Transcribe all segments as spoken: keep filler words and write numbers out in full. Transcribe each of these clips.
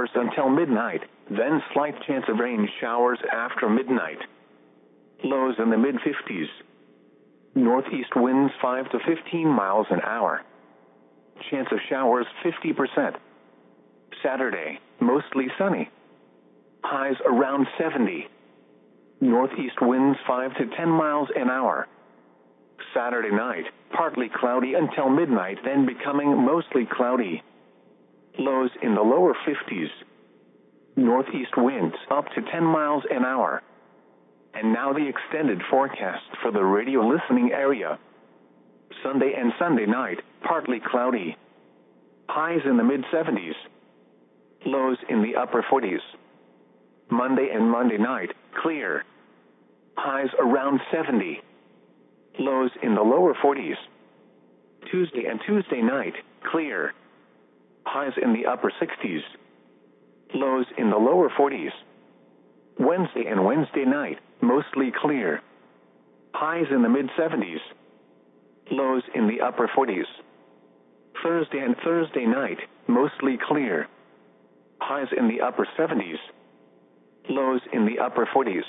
showers until midnight, then slight chance of rain showers after midnight. Lows in the mid fifties. Northeast winds five to fifteen miles an hour. Chance of showers fifty percent. Saturday, mostly sunny. Highs around seventy. Northeast winds five to ten miles an hour. Saturday night, partly cloudy until midnight, then becoming mostly cloudy. Lows in the lower fifties. Northeast winds up to ten miles an hour. And now the extended forecast for the radio listening area. Sunday and Sunday night, partly cloudy. Highs in the mid seventies. Lows in the upper forties. Monday and Monday night, clear. Highs around seventy. Lows in the lower forties. Tuesday and Tuesday night, clear. Highs in the upper sixties. Lows in the lower forties. Wednesday and Wednesday night, mostly clear. Highs in the mid seventies. Lows in the upper forties. Thursday and Thursday night, mostly clear. Highs in the upper seventies. Lows in the upper forties.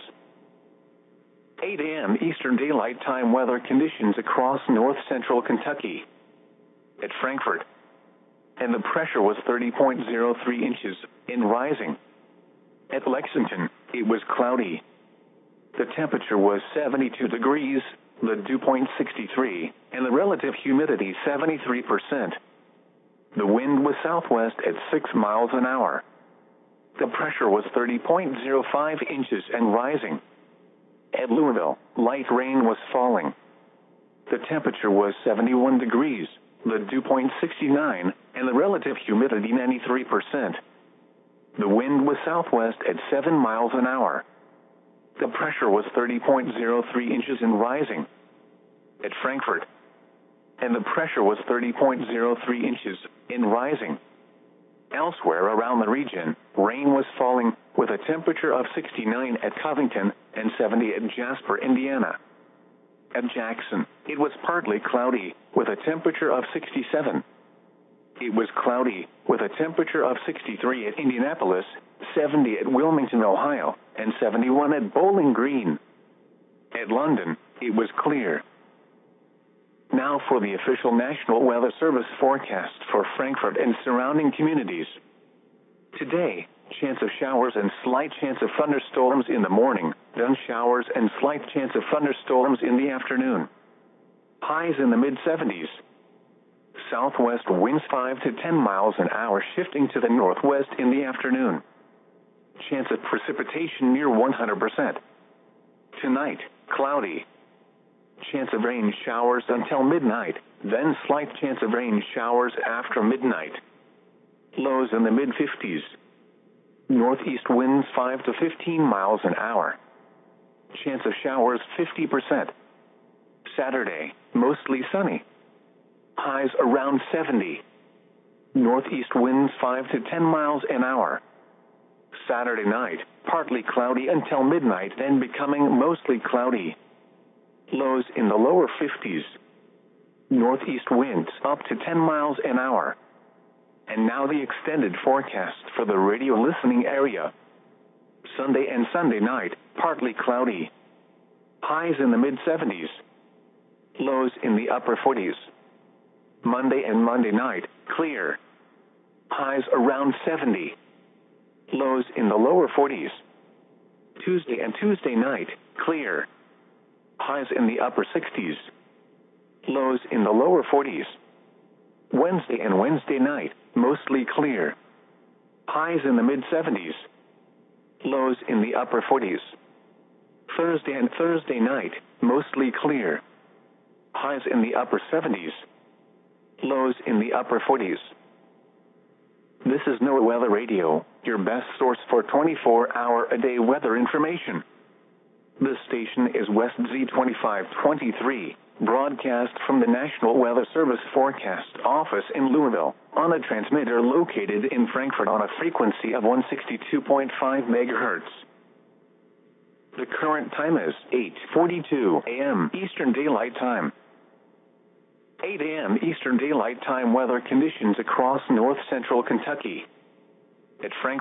eight a.m. Eastern Daylight Time weather conditions across north central Kentucky. At Frankfort. And the pressure was thirty point zero three inches, in rising. At Lexington, it was cloudy. The temperature was seventy-two degrees, the dew point sixty-three, and the relative humidity seventy-three percent. The wind was southwest at six miles an hour. The pressure was thirty point zero five inches and rising. At Louisville, light rain was falling. The temperature was seventy-one degrees, the dew point sixty-nine, and the relative humidity ninety-three percent. The wind was southwest at seven miles an hour. The pressure was thirty point zero three inches and rising. At Frankfort. And the pressure was thirty point zero three inches, in rising. Elsewhere around the region, rain was falling, with a temperature of sixty-nine at Covington and seventy at Jasper, Indiana. At Jackson, it was partly cloudy, with a temperature of sixty-seven. It was cloudy, with a temperature of sixty-three at Indianapolis, seventy at Wilmington, Ohio, and seventy-one at Bowling Green. At London, it was clear. Now for the official National Weather Service forecast for Frankfort and surrounding communities. Today, chance of showers and slight chance of thunderstorms in the morning, then showers and slight chance of thunderstorms in the afternoon. Highs in the mid seventies. Southwest winds five to ten miles an hour, shifting to the northwest in the afternoon. Chance of precipitation near one hundred percent. Tonight, cloudy. Chance of rain showers until midnight, then slight chance of rain showers after midnight. Lows in the mid fifties. Northeast winds five to fifteen miles an hour. Chance of showers fifty percent. Saturday, mostly sunny. Highs around seventy. Northeast winds five to ten miles an hour. Saturday night, partly cloudy until midnight, then becoming mostly cloudy. Lows in the lower fifties. Northeast winds up to ten miles an hour. And now the extended forecast for the radio listening area. Sunday and Sunday night, partly cloudy. Highs in the mid seventies. Lows in the upper forties. Monday and Monday night, clear. Highs around seventy. Lows in the lower forties. Tuesday and Tuesday night, clear. Highs in the upper sixties. Lows in the lower forties. Wednesday and Wednesday night, mostly clear. Highs in the mid seventies. Lows in the upper forties. Thursday and Thursday night, mostly clear. Highs in the upper seventies. Lows in the upper forties. This is NOAA Weather Radio, your best source for twenty-four hour a day weather information. This station is West Z twenty-five twenty-three, broadcast from the National Weather Service Forecast Office in Louisville, on a transmitter located in Frankfort on a frequency of one sixty-two point five megahertz. The current time is eight forty-two a.m. Eastern Daylight Time. eight a.m. Eastern Daylight Time weather conditions across north central Kentucky. At Frankfort.